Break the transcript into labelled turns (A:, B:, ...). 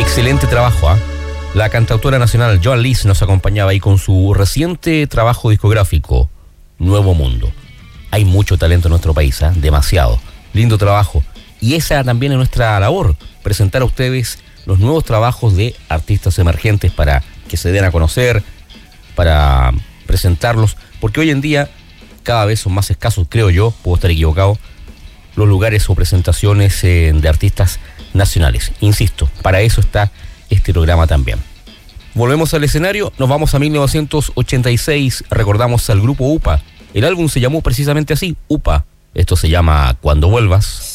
A: Excelente trabajo, ¿ah? La cantautora nacional Joan Liz nos acompañaba ahí con su reciente trabajo discográfico, Nuevo Mundo. Hay mucho talento en nuestro país, ¿ah? Demasiado. Lindo trabajo. Y esa también es nuestra labor, presentar a ustedes los nuevos trabajos de artistas emergentes para que se den a conocer, para presentarlos, porque hoy en día cada vez son más escasos, creo yo, puedo estar equivocado, los lugares o presentaciones de artistas nacionales. Insisto, para eso está este programa también. Volvemos al escenario, nos vamos a 1986, recordamos al grupo UPA. El álbum se llamó precisamente así, UPA. Esto se llama Cuando Vuelvas.